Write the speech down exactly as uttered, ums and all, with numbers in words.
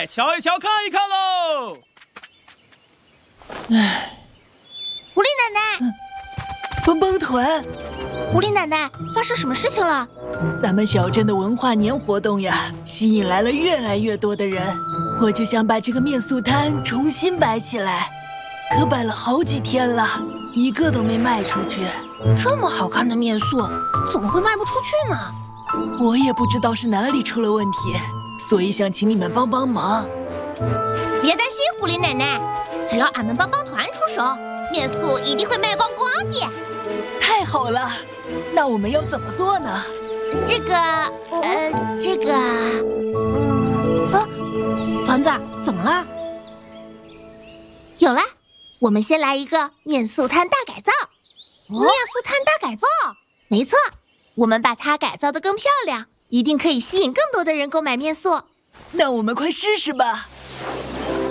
来瞧一瞧，看一看喽！ 唉， 狐狸奶奶， 蹦蹦团， 狐狸奶奶，发生什么事情了？ 咱们小镇的文化年活动呀，吸引来了越来越多的人，我就想把这个面塑摊重新摆起来，可摆了好几天了，一个都没卖出去。 这么好看的面塑，怎么会卖不出去呢？ 我也不知道是哪里出了问题，所以想请你们帮帮忙。 别担心，狐狸奶奶，只要俺们帮帮团出手，面塑一定会卖光光的。 太好了，那我们要怎么做呢？ 这个，呃，这个， 嗯，啊，团子，怎么了？有了，我们先来一个面塑摊大改造。 面塑摊大改造？ 没错，我们把它改造得更漂亮，一定可以吸引更多的人购买面塑。 那我们快试试吧。